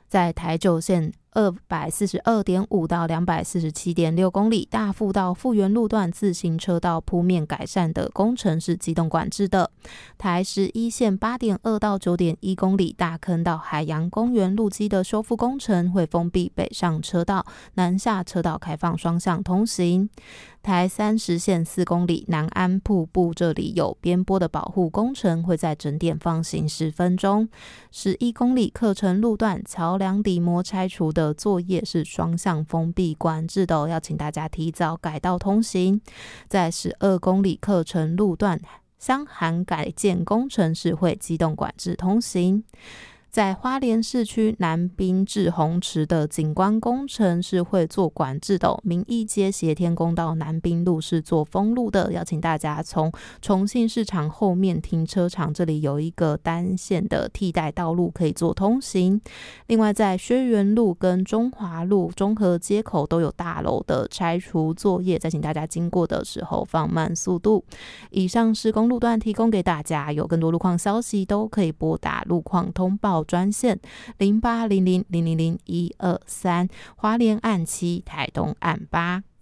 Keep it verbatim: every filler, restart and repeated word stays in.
在台九线二百四十二点五到两百四十七点六公里，大富到复原路段自行车道铺面改善的工程是机动管制的。台十一线八点二到九点一公里，大坑到海洋公园路基的修复工程会封闭北上车道，南下车道开放双向通行。台三十线四公里，南安瀑布这里有边坡的保护工程，会在整点放行十分钟。十一公里客城路段桥梁底膜拆除的作业是双向封闭管制的、哦、要请大家提早改道通行。在十二公里客城路段香涵改建工程是会机动管制通行。在花莲市区南滨至红池的景观工程是会做管制的、哦、民义街协天宫到南滨路是做封路的，邀请大家从重庆市场后面停车场这里有一个单线的替代道路可以做通行。另外在薛园路跟中华路中和街口都有大楼的拆除作业，再请大家经过的时候放慢速度。以上施工路段提供给大家，有更多路况消息都可以拨打路况通报专线零八零零零零零一二三，花莲岸七，台东岸八。